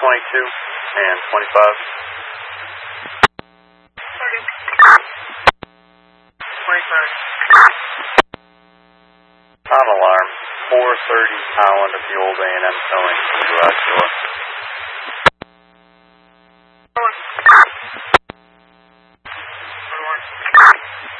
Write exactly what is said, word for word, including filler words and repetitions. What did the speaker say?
twenty-two and twenty-five. twenty-five. On alarm, four thirty Holland at the old A and M towing to the garage door.